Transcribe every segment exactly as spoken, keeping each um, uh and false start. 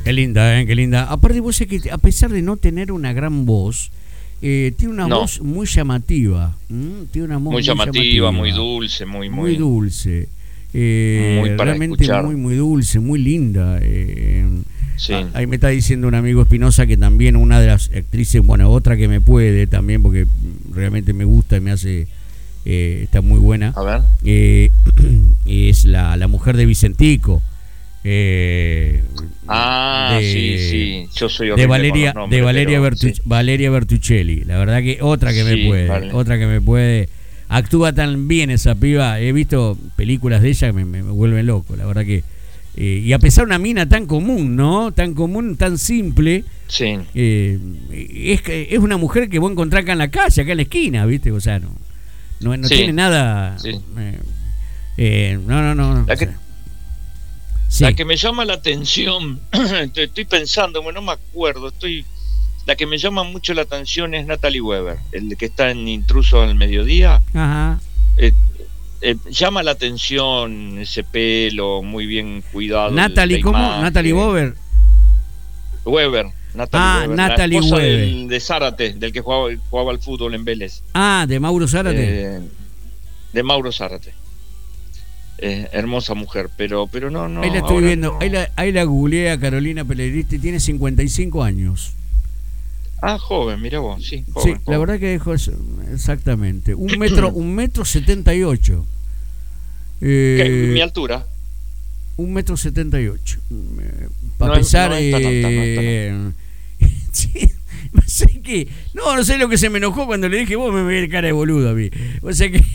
Qué linda, ¿eh? Qué linda. Aparte, vos sabés que a pesar de no tener una gran voz, eh, tiene una no. voz muy llamativa. ¿Mm? Tiene una voz muy, muy llamativa, llamativa, muy dulce, muy, muy, muy dulce. Eh, muy para realmente escuchar. muy, muy dulce, muy linda. Eh, sí. Ahí me está diciendo un amigo Espinosa que también una de las actrices, bueno, otra que me puede también, porque realmente me gusta y me hace, eh, está muy buena. A ver. Eh, es la, la mujer de Vicentico. Eh, ah, de, sí, sí. Yo soy de Valeria, nombres, de Valeria, pero, Bertu, sí. Valeria Bertuccelli. La verdad que otra que sí, me puede, vale. otra que me puede. Actúa tan bien esa piba. He visto películas de ella que me, me, me vuelven loco. La verdad que eh, y a pesar de una mina tan común, ¿no? Tan común, tan simple. Sí. Eh, es es una mujer que vos encontrás acá en la calle, acá en la esquina, ¿viste? O sea, no, no, no sí. tiene nada. Sí. Eh, eh, no, no, no. La que, o sea, sí. la que me llama la atención, estoy pensando, bueno, no me acuerdo, estoy. La que me llama mucho la atención es Natalie Weber, el que está en Intruso al Mediodía. Ajá. Eh, eh, llama la atención ese pelo muy bien cuidado. Natalie, ¿cómo? Natalie Weber. Weber. Natalie ah, Weber, Natalie la esposa Weber. Del, de Zárate, del que jugaba, jugaba al fútbol en Vélez. Ah, de Mauro Zárate. Eh, de Mauro Zárate. Eh, hermosa mujer, pero pero no, no. Ahí la estoy viendo, no. ahí la, ahí la googleé a Carolina Pellegrini, tiene cincuenta y cinco años. Ah, joven, mira vos, sí. Joven, sí, joven. la verdad que dejó eso, exactamente. Un metro, un metro setenta y ocho. Eh, mi altura. Un metro setenta y ocho. Para no pesar. No está tanta, no está eh, sí, no sé qué. No, no sé lo que se me enojó cuando le dije, vos me veis cara de boludo a mí. O sea que.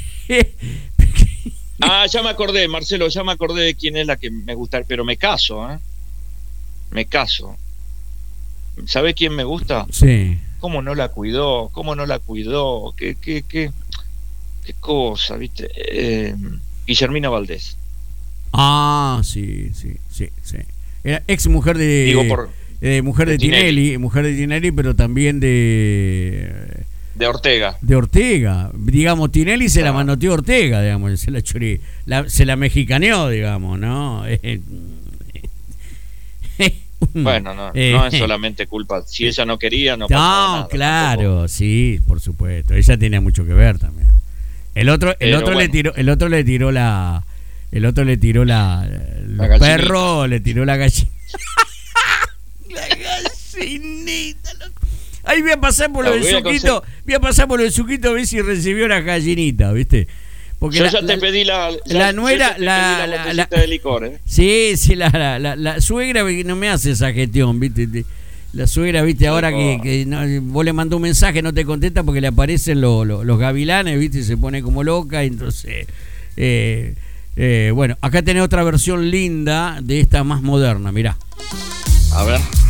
ah, ya me acordé, Marcelo, ya me acordé de quién es la que me gusta, pero me caso, ¿eh? Me caso. ¿Sabe quién me gusta? Sí. ¿Cómo no la cuidó? ¿Cómo no la cuidó? ¿Qué, qué, qué, qué cosa, viste? Eh, Guillermina Valdés. Ah, sí, sí, sí, sí. Era ex mujer de. Digo por. Eh, mujer de, de Tinelli, Tinelli, mujer de Tinelli, pero también de. De Ortega. De Ortega. Digamos, Tinelli se ah. la manoteó Ortega, digamos, se la choré, la, se la mexicaneó, digamos, ¿no? Bueno, no, eh, no es solamente culpa. Si ella no quería, no pasaba no, nada. Claro, tampoco. Sí, por supuesto. Ella tenía mucho que ver también. El otro, el Pero otro bueno. le tiró, el otro le tiró la, el otro le tiró la, la los perros, le tiró la gallina. La gallinita. Loco. Ahí voy a pasar por lo del suquito, voy a pasar por lo del suquito a ver si recibió la gallinita, ¿viste? Porque yo la, ya te la, pedí la, ya, la nuera, yo la, la, la, la de licor, ¿eh? Sí, sí, la, la, la, la suegra no me hace esa gestión, ¿viste? La suegra, ¿viste? Ahora que, que no, vos le mandó un mensaje, no te contesta porque le aparecen lo, lo, los gavilanes, ¿viste? Y se pone como loca, y entonces... Eh, eh, bueno, acá tenés otra versión linda de esta más moderna, mirá. A ver...